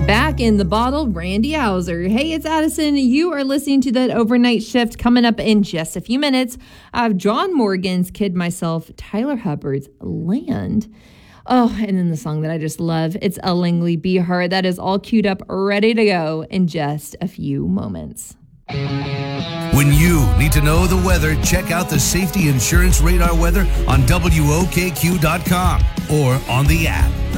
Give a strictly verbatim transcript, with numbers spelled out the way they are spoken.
Back in the bottle, Randy Houser. Hey, it's Addison. You are listening to that overnight shift. Coming up in just a few minutes, I have John Morgan's Kid Myself, Tyler Hubbard's Land. Oh, and then the song that I just love, it's A Langley Be Her. That is all queued up, ready to go in just a few moments. When you need to know the weather, check out the Safety Insurance Radar weather on W O K Q dot com or on the app.